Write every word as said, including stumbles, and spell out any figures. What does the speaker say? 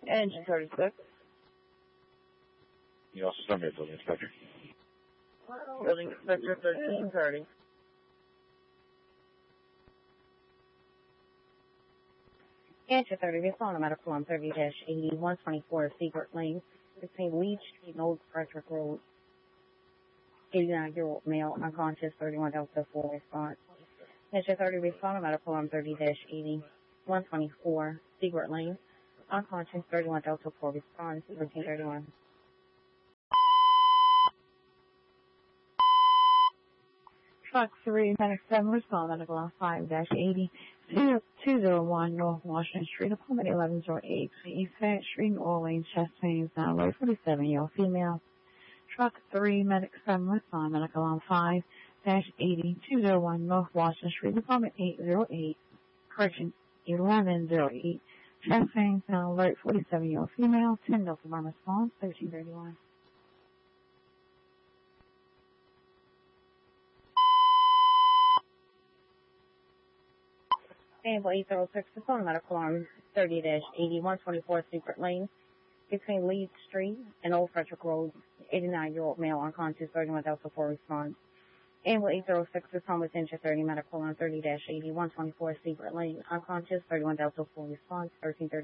Engine thirty-six. You also send me a building inspector. Building inspector thirteen thirty. Engine thirty, respond to medical on thirty eighty, one twenty-four Secret Lane, between Leach Street and Old Frederick Road. eighty-nine-year-old male, unconscious, thirty-one Delta four response. Engine thirty, respond to medical on thirty eighty, one twenty-four Secret Lane, unconscious, thirty-one Delta four response, thirteen thirty-one. Truck three, Medic seven, respond medical on five eighty, two oh one North Washington Street, appointment eleven oh eight, East Fat Street, New Orleans, chest pains, down low, forty-seven-year-old female. Truck three, Medic seven, respond medical on five eighty, two oh one North Washington Street, appointment eight oh eight, correction, eleven oh eight, chest pains, down alert, forty-seven-year-old female, ten Delta one response, thirteen thirty-one. Sample eight oh six, respond to medical on thirty eighty, one twenty-four Secret Lane, between Leeds Street and Old Frederick Road, eighty-nine-year-old male, unconscious, thirty-one Delta four response. Amble eight oh six, respond with Engine thirty, medical on thirty eighty, one twenty-four Secret Lane, unconscious, thirty-one Delta four response, thirteen thirty.